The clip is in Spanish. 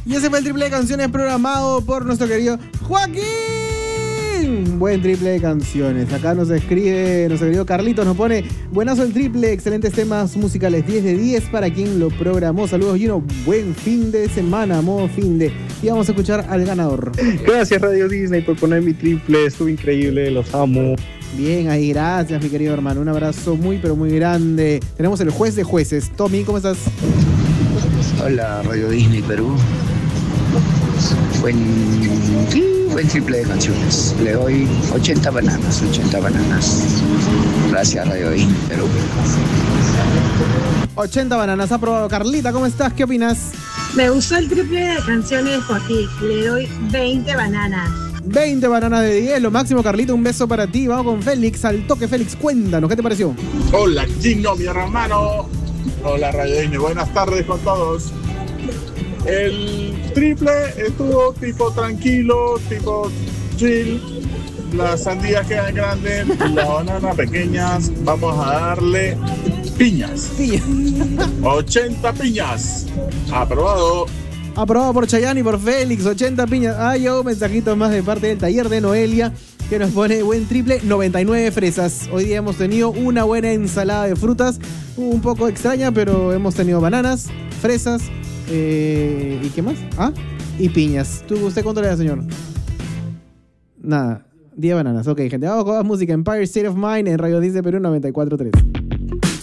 Y ese fue el triple de canciones programado por nuestro querido Joaquín. Buen triple de canciones. Acá nos escribe nuestro querido Carlitos, nos pone buenazo el triple, excelentes temas musicales, 10 de 10 para quien lo programó. Saludos Gino, buen fin de semana, modo fin de. Y vamos a escuchar al ganador. Gracias Radio Disney por poner mi triple, estuvo increíble, los amo. Bien, ahí, gracias mi querido hermano, un abrazo muy pero muy grande. Tenemos el juez de jueces. Tommy, ¿cómo estás? Hola Radio Disney Perú. Buen triple de canciones. Le doy 80 bananas. Gracias Radio Disney Perú. 80 bananas, aprobado. Carlita, ¿cómo estás? ¿Qué opinas? Me gustó el triple de canciones de Joaquín. Le doy 20 bananas. 20 bananas de 10, lo máximo, Carlita, un beso para ti. Vamos con Félix, al toque. Félix, cuéntanos, ¿qué te pareció? Hola Gino, mi hermano. Hola Radio Disney, buenas tardes con todos. El triple estuvo tipo tranquilo, tipo chill. Las sandías quedan grandes, las bananas pequeñas. Vamos a darle piñas. 80 piñas. Aprobado. Aprobado por Chayanne y por Félix, 80 piñas. Yo mensajitos más de parte del taller de Noelia, que nos pone buen triple, 99 fresas. Hoy día hemos tenido una buena ensalada de frutas, un poco extraña, pero hemos tenido bananas, fresas, ¿y qué más? Y piñas. ¿Usted cuánto le da, señor? Nada, 10 bananas. Ok, gente, vamos con más música. Empire State of Mind en Radio Disney Perú 94.3.